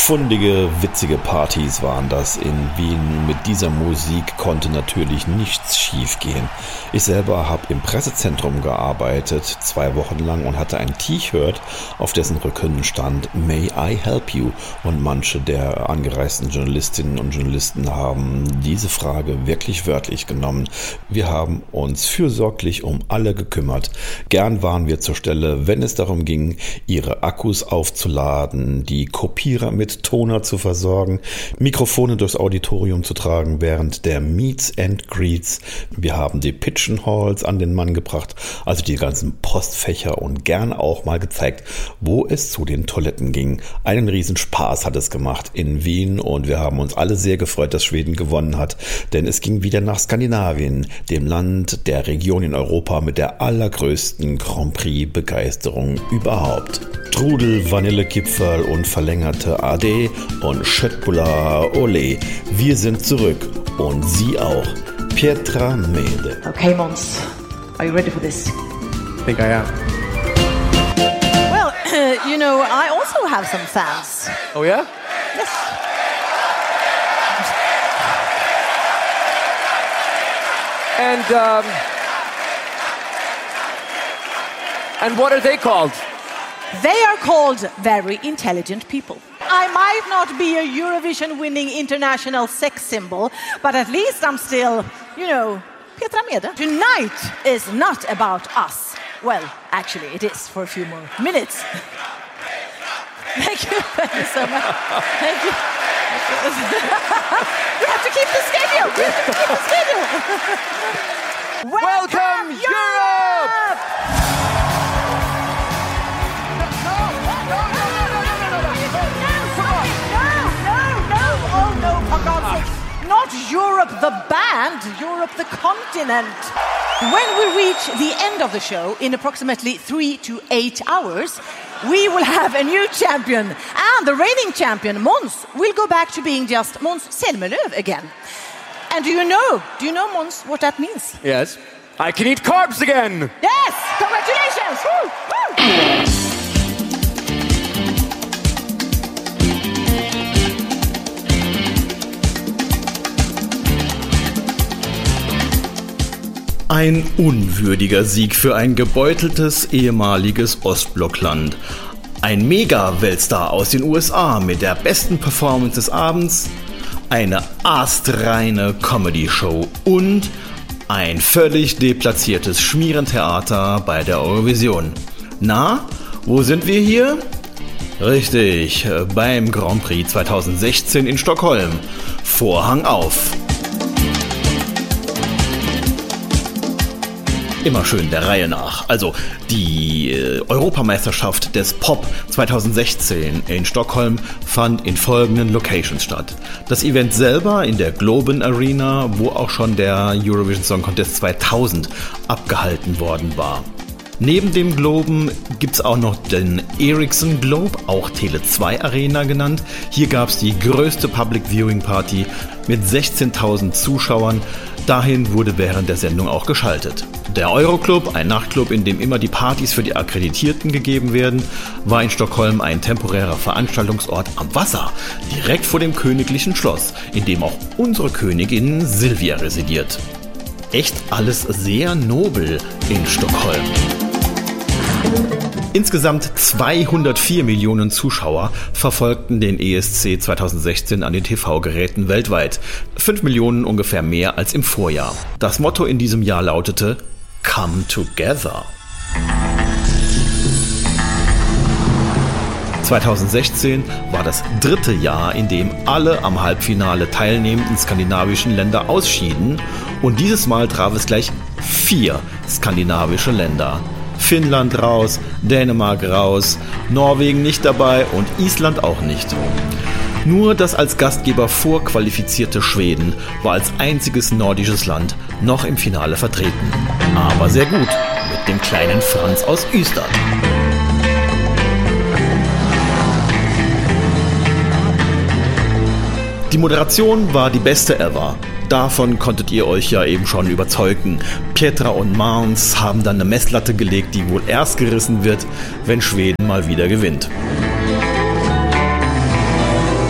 Fundige, witzige Partys waren das in Wien. Mit dieser Musik konnte natürlich nichts schiefgehen. Ich selber habe im Pressezentrum gearbeitet, 2 Wochen lang, und hatte ein T-Shirt, auf dessen Rücken stand May I help you? Und manche der angereisten Journalistinnen und Journalisten haben diese Frage wirklich wörtlich genommen. Wir haben uns fürsorglich um alle gekümmert. Gern waren wir zur Stelle, wenn es darum ging, ihre Akkus aufzuladen, die Kopierer mit Toner zu versorgen, Mikrofone durchs Auditorium zu tragen während der Meets and Greets. Wir haben die Pigeon Halls an den Mann gebracht, also die ganzen Postfächer, und gern auch mal gezeigt, wo es zu den Toiletten ging. Einen riesen Spaß hat es gemacht in Wien, und wir haben uns alle sehr gefreut, dass Schweden gewonnen hat, denn es ging wieder nach Skandinavien, dem Land der Region in Europa mit der allergrößten Grand Prix-Begeisterung überhaupt. Trudel, Vanillekipferl und verlängerte AD und Schöttbula Ole. Wir sind zurück und Sie auch. Pietra Mede. Okay, Mons, are you ready for this? I think I am. Well, I also have some fans. Oh yeah? Yes. And what are they called? They are called very intelligent people. I might not be a Eurovision-winning international sex symbol, but at least I'm still, Pietra Mede. Tonight is not about us. Well, actually, it is for a few more minutes. Thank you so much. Thank you. We have to keep the schedule. Welcome Europe! Not Europe the band, Europe the continent. When we reach the end of the show in approximately 3 to 8 hours, we will have a new champion. And the reigning champion, Måns, will go back to being just Måns Zelmerlöw again. And do you know, Måns, what that means? Yes. I can eat carbs again! Yes! Congratulations! Woo! Woo! Ein unwürdiger Sieg für ein gebeuteltes ehemaliges Ostblockland. Ein Mega-Weltstar aus den USA mit der besten Performance des Abends, eine astreine Comedy-Show und ein völlig deplatziertes Schmierentheater bei der Eurovision. Na, wo sind wir hier? Richtig, beim Grand Prix 2016 in Stockholm. Vorhang auf. Immer schön der Reihe nach. Also die Europameisterschaft des Pop 2016 in Stockholm fand in folgenden Locations statt. Das Event selber in der Globen Arena, wo auch schon der Eurovision Song Contest 2000 abgehalten worden war. Neben dem Globen gibt's auch noch den Ericsson Globe, auch Tele2 Arena genannt. Hier gab's die größte Public Viewing Party mit 16.000 Zuschauern. Dahin wurde während der Sendung auch geschaltet. Der Euroclub, ein Nachtclub, in dem immer die Partys für die Akkreditierten gegeben werden, war in Stockholm ein temporärer Veranstaltungsort am Wasser, direkt vor dem königlichen Schloss, in dem auch unsere Königin Silvia residiert. Echt alles sehr nobel in Stockholm. Insgesamt 204 Millionen Zuschauer verfolgten den ESC 2016 an den TV-Geräten weltweit. 5 Millionen ungefähr mehr als im Vorjahr. Das Motto in diesem Jahr lautete Come Together. 2016 war das 3. Jahr, in dem alle am Halbfinale teilnehmenden skandinavischen Länder ausschieden, und dieses Mal traf es gleich 4 skandinavische Länder. Finnland raus, Dänemark raus, Norwegen nicht dabei und Island auch nicht. Nur das als Gastgeber vorqualifizierte Schweden war als einziges nordisches Land noch im Finale vertreten. Aber sehr gut, mit dem kleinen Franz aus Ystad. Die Moderation war die beste ever. Davon konntet ihr euch ja eben schon überzeugen. Pietra und Måns haben dann eine Messlatte gelegt, die wohl erst gerissen wird, wenn Schweden mal wieder gewinnt.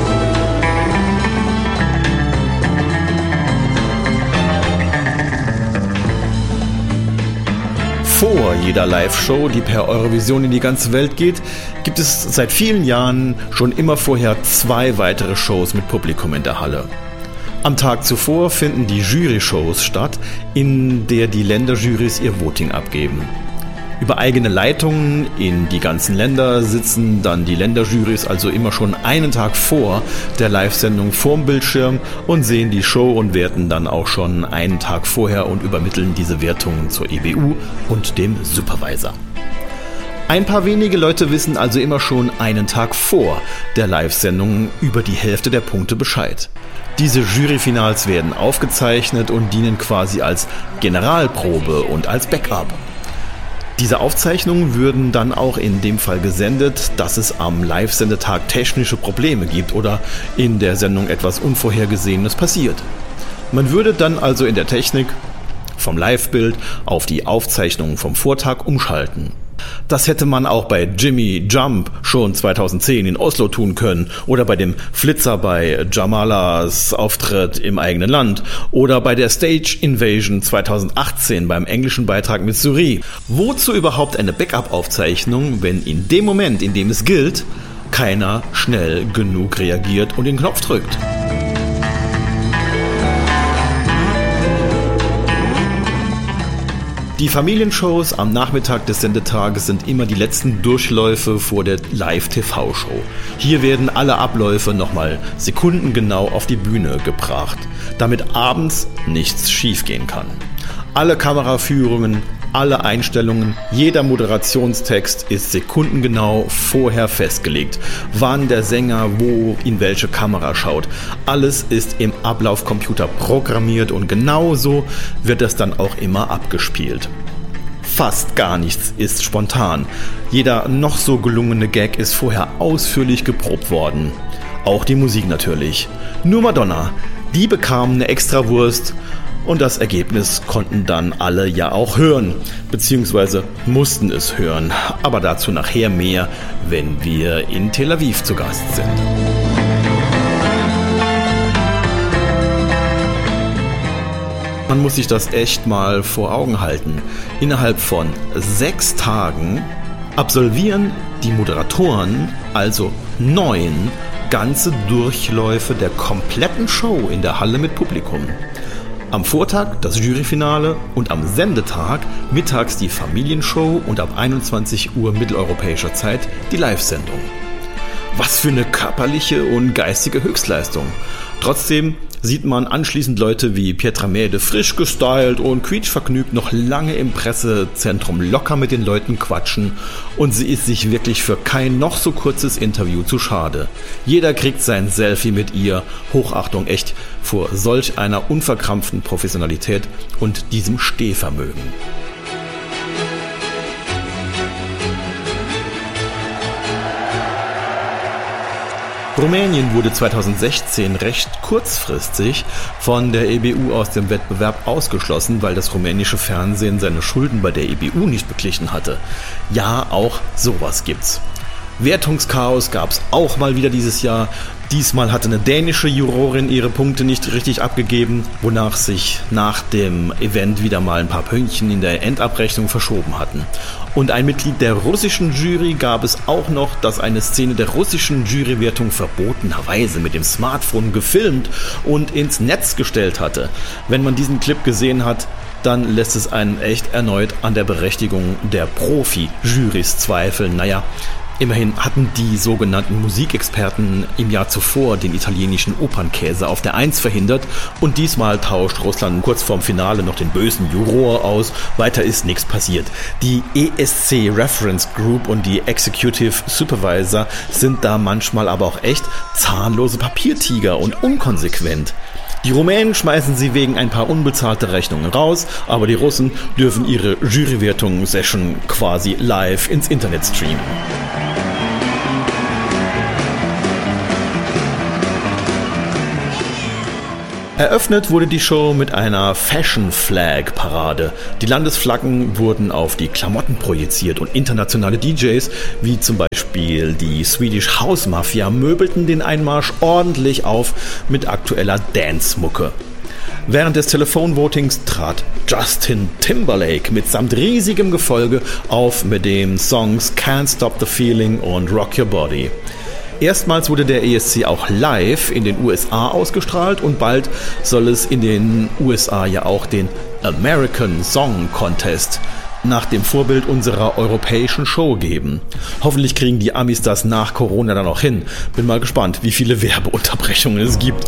Vor jeder Live-Show, die per Eurovision in die ganze Welt geht, gibt es seit vielen Jahren schon immer vorher 2 weitere Shows mit Publikum in der Halle. Am Tag zuvor finden die Jury-Shows statt, in der die Länderjurys ihr Voting abgeben. Über eigene Leitungen in die ganzen Länder sitzen dann die Länderjurys also immer schon einen Tag vor der Live-Sendung vorm Bildschirm und sehen die Show und werten dann auch schon einen Tag vorher und übermitteln diese Wertungen zur EBU und dem Supervisor. Ein paar wenige Leute wissen also immer schon einen Tag vor der Live-Sendung über die Hälfte der Punkte Bescheid. Diese Juryfinals werden aufgezeichnet und dienen quasi als Generalprobe und als Backup. Diese Aufzeichnungen würden dann auch in dem Fall gesendet, dass es am Live-Sendetag technische Probleme gibt oder in der Sendung etwas Unvorhergesehenes passiert. Man würde dann also in der Technik vom Live-Bild auf die Aufzeichnungen vom Vortag umschalten. Das hätte man auch bei Jimmy Jump schon 2010 in Oslo tun können oder bei dem Flitzer bei Jamalas Auftritt im eigenen Land oder bei der Stage Invasion 2018 beim englischen Beitrag mit Suri. Wozu überhaupt eine Backup-Aufzeichnung, wenn in dem Moment, in dem es gilt, keiner schnell genug reagiert und den Knopf drückt? Die Familienshows am Nachmittag des Sendetages sind immer die letzten Durchläufe vor der Live-TV-Show. Hier werden alle Abläufe nochmal sekundengenau auf die Bühne gebracht, damit abends nichts schiefgehen kann. Alle Kameraführungen, alle Einstellungen, jeder Moderationstext ist sekundengenau vorher festgelegt. Wann der Sänger wo in welche Kamera schaut. Alles ist im Ablaufcomputer programmiert und genauso wird es dann auch immer abgespielt. Fast gar nichts ist spontan. Jeder noch so gelungene Gag ist vorher ausführlich geprobt worden. Auch die Musik natürlich. Nur Madonna, die bekam eine Extrawurst. Und das Ergebnis konnten dann alle ja auch hören, beziehungsweise mussten es hören. Aber dazu nachher mehr, wenn wir in Tel Aviv zu Gast sind. Man muss sich das echt mal vor Augen halten. Innerhalb von 6 Tagen absolvieren die Moderatoren also 9 ganze Durchläufe der kompletten Show in der Halle mit Publikum. Am Vortag das Juryfinale und am Sendetag mittags die Familienshow und ab 21 Uhr mitteleuropäischer Zeit die Live-Sendung. Was für eine körperliche und geistige Höchstleistung. Trotzdem sieht man anschließend Leute wie Pietra Mede frisch gestylt und quietschvergnügt noch lange im Pressezentrum locker mit den Leuten quatschen und sie ist sich wirklich für kein noch so kurzes Interview zu schade. Jeder kriegt sein Selfie mit ihr. Hochachtung echt vor solch einer unverkrampften Professionalität und diesem Stehvermögen. Rumänien wurde 2016 recht kurzfristig von der EBU aus dem Wettbewerb ausgeschlossen, weil das rumänische Fernsehen seine Schulden bei der EBU nicht beglichen hatte. Ja, auch sowas gibt's. Wertungschaos gab's auch mal wieder dieses Jahr. Diesmal hatte eine dänische Jurorin ihre Punkte nicht richtig abgegeben, wonach sich nach dem Event wieder mal ein paar Pünktchen in der Endabrechnung verschoben hatten. Und ein Mitglied der russischen Jury gab es auch noch, das eine Szene der russischen Jurywertung verbotenerweise mit dem Smartphone gefilmt und ins Netz gestellt hatte. Wenn man diesen Clip gesehen hat, dann lässt es einen echt erneut an der Berechtigung der Profi-Jurys zweifeln. Naja, immerhin hatten die sogenannten Musikexperten im Jahr zuvor den italienischen Opernkäse auf der 1 verhindert und diesmal tauscht Russland kurz vorm Finale noch den bösen Juror aus. Weiter ist nichts passiert. Die ESC Reference Group und die Executive Supervisor sind da manchmal aber auch echt zahnlose Papiertiger und unkonsequent. Die Rumänen schmeißen sie wegen ein paar unbezahlter Rechnungen raus, aber die Russen dürfen ihre Jurywertung-Session quasi live ins Internet streamen. Eröffnet wurde die Show mit einer Fashion-Flag-Parade. Die Landesflaggen wurden auf die Klamotten projiziert und internationale DJs, wie zum Beispiel die Swedish House Mafia, möbelten den Einmarsch ordentlich auf mit aktueller Dance-Mucke. Während des Telefonvotings trat Justin Timberlake mitsamt riesigem Gefolge auf mit den Songs Can't Stop the Feeling und Rock Your Body. Erstmals wurde der ESC auch live in den USA ausgestrahlt und bald soll es in den USA ja auch den American Song Contest nach dem Vorbild unserer europäischen Show geben. Hoffentlich kriegen die Amis das nach Corona dann auch hin. Bin mal gespannt, wie viele Werbeunterbrechungen es gibt.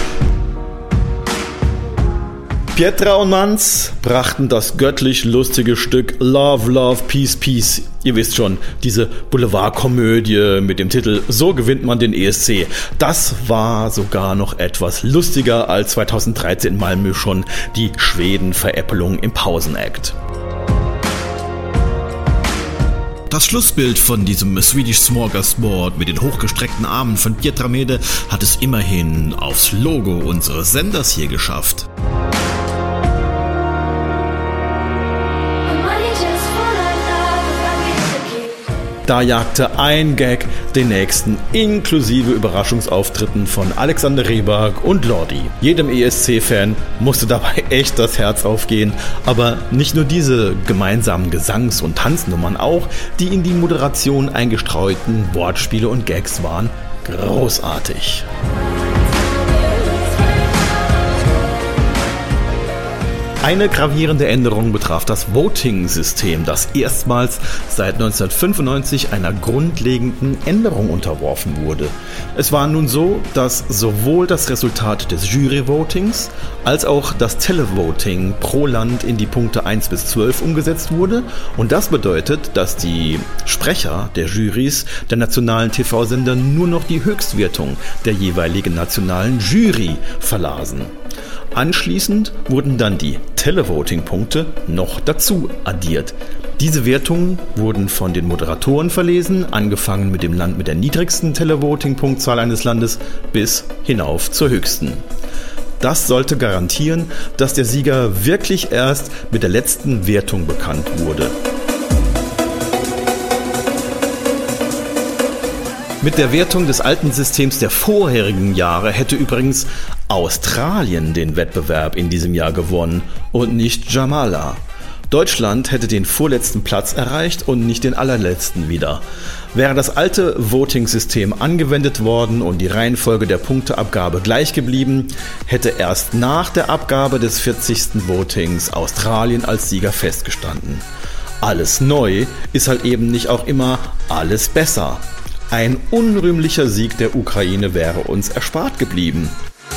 Pietra und Manz brachten das göttlich lustige Stück Love, Love, Peace, Peace. Ihr wisst schon, diese Boulevardkomödie mit dem Titel So gewinnt man den ESC. Das war sogar noch etwas lustiger als 2013 in Malmö schon die Schweden-Veräppelung im Pausenakt. Das Schlussbild von diesem Swedish Smorgasbord mit den hochgestreckten Armen von Pietra Mede hat es immerhin aufs Logo unseres Senders hier geschafft. Da jagte ein Gag den nächsten, inklusive Überraschungsauftritten von Alexander Rybak und Lordi. Jedem ESC-Fan musste dabei echt das Herz aufgehen, aber nicht nur diese gemeinsamen Gesangs- und Tanznummern, auch die in die Moderation eingestreuten Wortspiele und Gags waren großartig. Eine gravierende Änderung betraf das Voting-System, das erstmals seit 1995 einer grundlegenden Änderung unterworfen wurde. Es war nun so, dass sowohl das Resultat des Jury-Votings als auch das Televoting pro Land in die Punkte 1 bis 12 umgesetzt wurde. Und das bedeutet, dass die Sprecher der Jurys der nationalen TV-Sender nur noch die Höchstwertung der jeweiligen nationalen Jury verlasen. Anschließend wurden dann die Televoting-Punkte noch dazu addiert. Diese Wertungen wurden von den Moderatoren verlesen, angefangen mit dem Land mit der niedrigsten Televoting-Punktzahl eines Landes bis hinauf zur höchsten. Das sollte garantieren, dass der Sieger wirklich erst mit der letzten Wertung bekannt wurde. Mit der Wertung des alten Systems der vorherigen Jahre hätte übrigens Australien den Wettbewerb in diesem Jahr gewonnen und nicht Jamala. Deutschland hätte den vorletzten Platz erreicht und nicht den allerletzten wieder. Wäre das alte Voting-System angewendet worden und die Reihenfolge der Punkteabgabe gleich geblieben, hätte erst nach der Abgabe des 40. Votings Australien als Sieger festgestanden. Alles neu ist halt eben nicht auch immer alles besser. Ein unrühmlicher Sieg der Ukraine wäre uns erspart geblieben.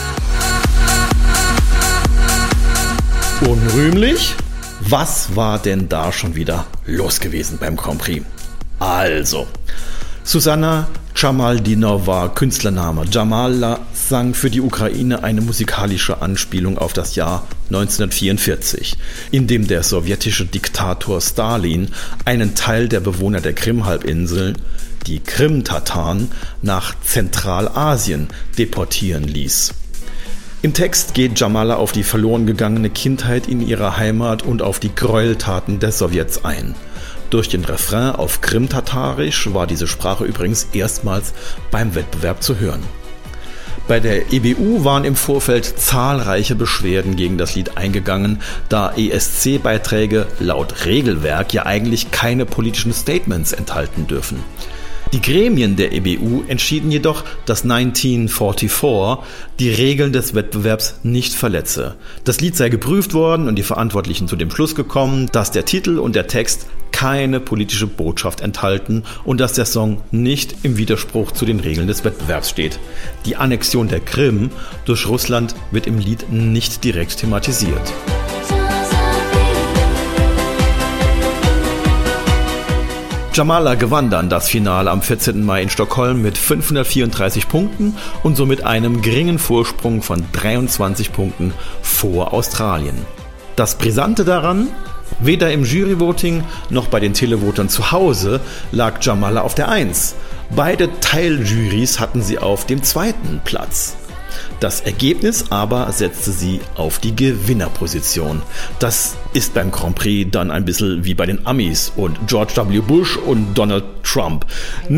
Unrühmlich? Was war denn da schon wieder los gewesen beim Grand Prix? Also, Susanna Chamaldinova, Künstlername Jamala, sang für die Ukraine eine musikalische Anspielung auf das Jahr 1944, in dem der sowjetische Diktator Stalin einen Teil der Bewohner der Krim-Halbinsel, die Krim-Tataren, nach Zentralasien deportieren ließ. Im Text geht Jamala auf die verloren gegangene Kindheit in ihrer Heimat und auf die Gräueltaten der Sowjets ein. Durch den Refrain auf Krim-Tatarisch war diese Sprache übrigens erstmals beim Wettbewerb zu hören. Bei der EBU waren im Vorfeld zahlreiche Beschwerden gegen das Lied eingegangen, da ESC-Beiträge laut Regelwerk ja eigentlich keine politischen Statements enthalten dürfen. Die Gremien der EBU entschieden jedoch, dass 1944 die Regeln des Wettbewerbs nicht verletze. Das Lied sei geprüft worden und die Verantwortlichen zu dem Schluss gekommen, dass der Titel und der Text keine politische Botschaft enthalten und dass der Song nicht im Widerspruch zu den Regeln des Wettbewerbs steht. Die Annexion der Krim durch Russland wird im Lied nicht direkt thematisiert. Jamala gewann dann das Finale am 14. Mai in Stockholm mit 534 Punkten und somit einem geringen Vorsprung von 23 Punkten vor Australien. Das Brisante daran: weder im Juryvoting noch bei den Televotern zu Hause lag Jamala auf der 1. Beide Teiljurys hatten sie auf dem 2. Platz. Das Ergebnis aber setzte sie auf die Gewinnerposition. Das ist beim Grand Prix dann ein bisschen wie bei den Amis und George W. Bush und Donald Trump.